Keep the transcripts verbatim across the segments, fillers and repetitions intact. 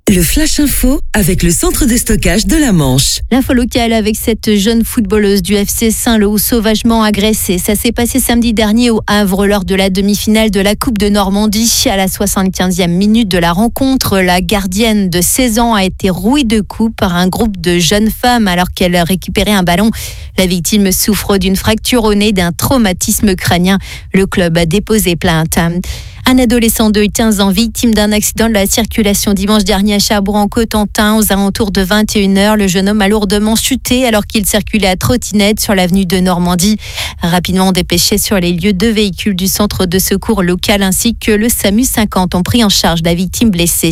Le Flash Info avec le centre de stockage de la Manche. L'info locale avec cette jeune footballeuse du F C Saint-Lô sauvagement agressée. Ça s'est passé samedi dernier au Havre lors de la demi-finale de la Coupe de Normandie. À la soixante-quinzième minute de la rencontre, la gardienne de seize ans a été rouée de coups par un groupe de jeunes femmes alors qu'elle récupérait un ballon. La victime souffre d'une fracture au nez, d'un traumatisme crânien. Le club a déposé plainte. Un adolescent de quinze ans victime d'un accident de la circulation dimanche dernier à Cherbourg-en-Cotentin aux alentours de vingt et une heures. Le jeune homme a lourdement chuté alors qu'il circulait à trottinette sur l'avenue de Normandie. Rapidement dépêchés sur les lieux, deux véhicules du centre de secours local ainsi que le SAMU cinquante ont pris en charge la victime blessée.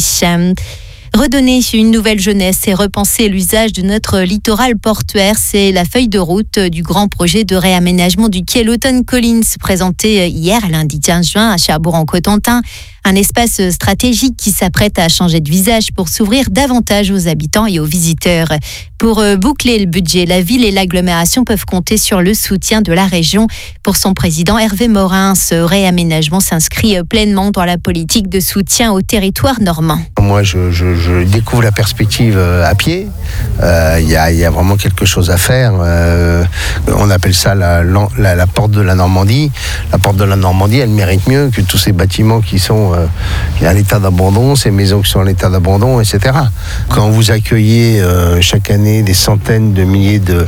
Redonner une nouvelle jeunesse et repenser l'usage de notre littoral portuaire, c'est la feuille de route du grand projet de réaménagement du quai Lawton Collins présenté hier lundi quinze juin à Cherbourg-en-Cotentin. Un espace stratégique qui s'apprête à changer de visage pour s'ouvrir davantage aux habitants et aux visiteurs. Pour boucler le budget, la ville et l'agglomération peuvent compter sur le soutien de la région. Pour son président Hervé Morin, ce réaménagement s'inscrit pleinement dans la politique de soutien au territoire normand. Moi, je, je, je découvre la perspective à pied. Il euh, y, y a vraiment quelque chose à faire. Euh, on appelle ça la, la, la porte de la Normandie. La porte de la Normandie, elle mérite mieux que tous ces bâtiments qui sont euh, à l'état d'abandon, ces maisons qui sont à l'état d'abandon, et cetera. Quand vous accueillez euh, chaque année des centaines de milliers de,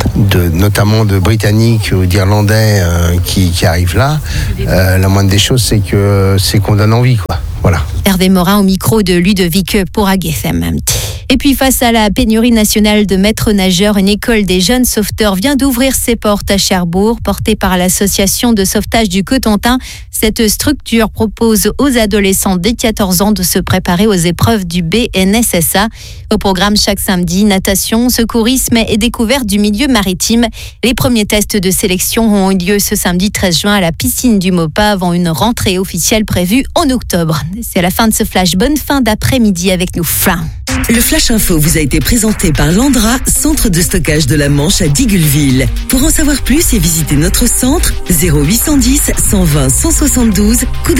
de notamment de Britanniques ou d'Irlandais euh, qui, qui arrivent là, euh, la moindre des choses, c'est que c'est qu'on donne envie, quoi. Voilà. Hervé Morin au micro de Ludovic pour A G F M. Et puis face à la pénurie nationale de maîtres nageurs, une école des jeunes sauveteurs vient d'ouvrir ses portes à Cherbourg. Portée par l'association de sauvetage du Cotentin, cette structure propose aux adolescents dès quatorze ans de se préparer aux épreuves du B N S S A. Au programme chaque samedi, natation, secourisme et découverte du milieu maritime. Les premiers tests de sélection ont eu lieu ce samedi treize juin à la piscine du Maupas avant une rentrée officielle prévue en octobre. C'est la fin de ce flash. Bonne fin d'après-midi avec nous. Le Flash Info vous a été présenté par Landra, centre de stockage de la Manche à Digueulville. Pour en savoir plus et visiter notre centre, zéro huit cent dix, cent vingt, cent soixante-douze, coup